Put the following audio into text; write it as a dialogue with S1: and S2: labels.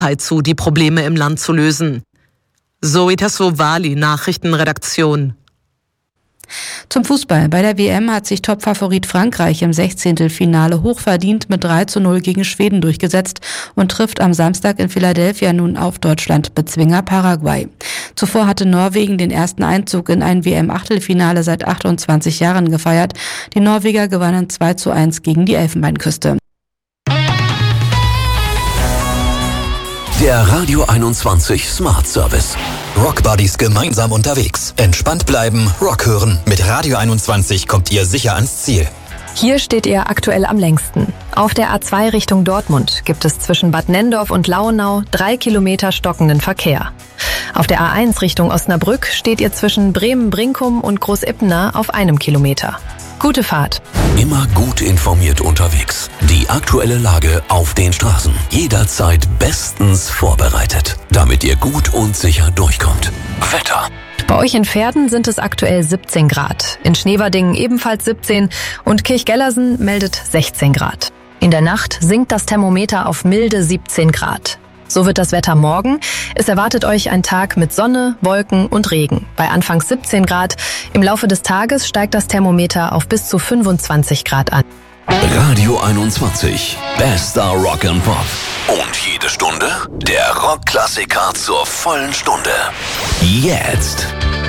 S1: zu, die Probleme im Land zu lösen. Zoe Tassovali, Nachrichtenredaktion.
S2: Zum Fußball. Bei der WM hat sich Topfavorit Frankreich im 16. Finale hochverdient mit 3:0 gegen Schweden durchgesetzt und trifft am Samstag in Philadelphia nun auf Deutschland-Bezwinger Paraguay. Zuvor hatte Norwegen den ersten Einzug in ein WM-Achtelfinale seit 28 Jahren gefeiert. Die Norweger gewannen 2:1 gegen die Elfenbeinküste.
S3: Der Radio 21 Smart Service. Rock Buddies gemeinsam unterwegs. Entspannt bleiben, Rock hören. Mit Radio 21 kommt ihr sicher ans Ziel.
S4: Hier steht ihr aktuell am längsten. Auf der A2 Richtung Dortmund gibt es zwischen Bad Nendorf und Lauenau 3 Kilometer stockenden Verkehr. Auf der A1 Richtung Osnabrück steht ihr zwischen Bremen-Brinkum und Großippener auf 1 Kilometer. Gute Fahrt.
S3: Immer gut informiert unterwegs. Die aktuelle Lage auf den Straßen. Jederzeit bestens vorbereitet, damit ihr gut und sicher durchkommt. Wetter.
S4: Bei euch in Verden sind es aktuell 17 Grad. In Schneverdingen ebenfalls 17 und Kirchgellersen meldet 16 Grad. In der Nacht sinkt das Thermometer auf milde 17 Grad. So wird das Wetter morgen. Es erwartet euch ein Tag mit Sonne, Wolken und Regen. Bei anfangs 17 Grad. Im Laufe des Tages steigt das Thermometer auf bis zu 25 Grad an.
S3: Radio 21. Bester Rock and Pop. Und jede Stunde der Rockklassiker zur vollen Stunde. Jetzt.